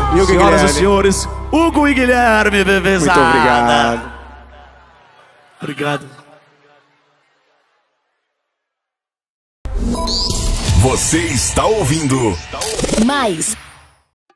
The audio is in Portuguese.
Senhoras e senhores, Hugo e Guilherme, bebezada. Muito obrigado. Obrigado. Você está ouvindo Mais